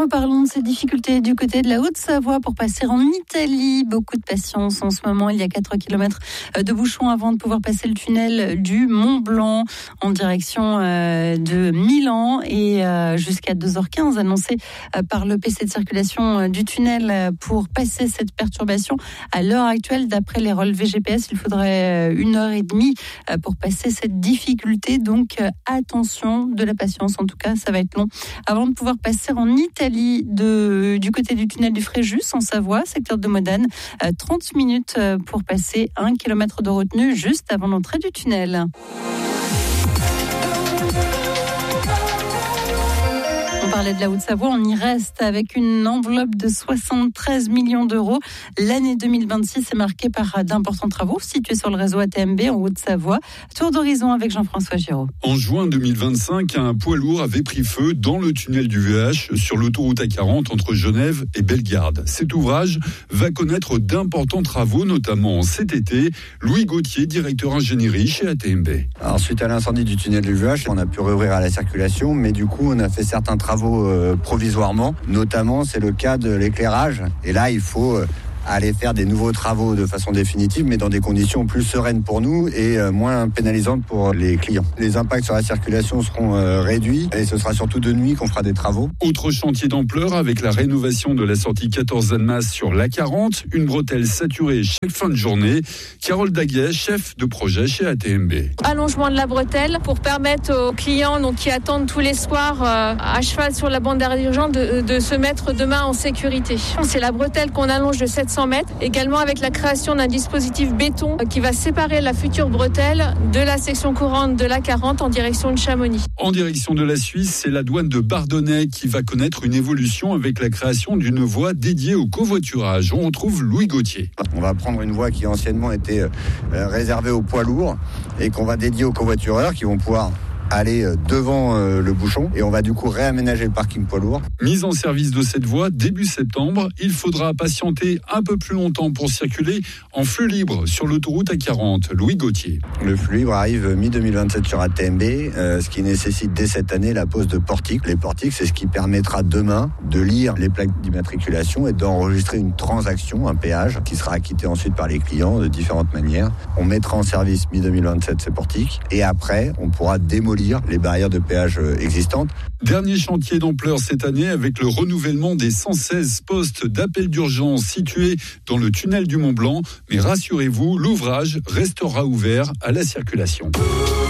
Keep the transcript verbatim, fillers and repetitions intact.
Reparlons de ces difficultés du côté de la Haute-Savoie pour passer en Italie. Beaucoup de patience en ce moment. Il y a quatre kilomètres de bouchons avant de pouvoir passer le tunnel du Mont-Blanc en direction de Milan et jusqu'à deux heures quinze annoncé par le P C de circulation du tunnel pour passer cette perturbation. À l'heure actuelle, d'après les relevés G P S, il faudrait une heure et demie pour passer cette difficulté. Donc attention, de la patience. En tout cas, ça va être long avant de pouvoir passer en Italie de, du côté du tunnel du Fréjus en Savoie, secteur de Modane. trente minutes pour passer un kilomètre de retenue juste avant l'entrée du tunnel. On parlait de la Haute-Savoie, on y reste avec une enveloppe de soixante-treize millions d'euros. L'année deux mille vingt-six est marquée par d'importants travaux situés sur le réseau A T M B en Haute-Savoie. Tour d'horizon avec Jean-François Giraud. En juin deux mille vingt-cinq, un poids lourd avait pris feu dans le tunnel du V H sur l'autoroute A quarante entre Genève et Bellegarde. Cet ouvrage va connaître d'importants travaux, notamment cet été. Louis Gauthier, directeur ingénierie chez A T M B. Alors, suite à l'incendie du tunnel du V H, on a pu rouvrir à la circulation, mais du coup, on a fait certains travaux Euh, provisoirement, notamment c'est le cas de l'éclairage et là il faut euh, aller faire des nouveaux travaux de façon définitive, mais dans des conditions plus sereines pour nous et euh, moins pénalisantes pour les clients. Les impacts sur la circulation seront euh, réduits et ce sera surtout de nuit qu'on fera des travaux. Autre chantier d'ampleur avec la rénovation de la sortie quatorze Annemasse sur l'A quarante, une bretelle saturée chaque fin de journée. Carole Daguet, chef de projet chez A T M B. Allongement de la bretelle pour permettre aux clients donc, qui attendent tous les soirs euh, à cheval sur la bande d'arrêt d'urgence de, de se mettre demain en sécurité. C'est la bretelle qu'on allonge de sept cents mètres, également avec la création d'un dispositif béton qui va séparer la future bretelle de la section courante de l'A quarante en direction de Chamonix. En direction de la Suisse, c'est la douane de Bardonnay qui va connaître une évolution avec la création d'une voie dédiée au covoiturage. On retrouve Louis Gauthier. On va prendre une voie qui anciennement était euh, réservée aux poids lourds et qu'on va dédier aux covoitureurs qui vont pouvoir aller devant euh, le bouchon et on va du coup réaménager le parking poids lourd. Mise en service de cette voie début septembre, il faudra patienter un peu plus longtemps pour circuler en flux libre sur l'autoroute A quarante. Louis Gauthier. Le flux libre arrive mi deux mille vingt-sept sur A T M B, euh, ce qui nécessite dès cette année la pose de portiques. Les portiques, c'est ce qui permettra demain de lire les plaques d'immatriculation et d'enregistrer une transaction, un péage, qui sera acquitté ensuite par les clients de différentes manières. On mettra en service mi deux mille vingt-sept ces portiques et après, on pourra démolir les barrières de péage existantes. Dernier chantier d'ampleur cette année avec le renouvellement des cent seize postes d'appel d'urgence situés dans le tunnel du Mont-Blanc. Mais rassurez-vous, l'ouvrage restera ouvert à la circulation.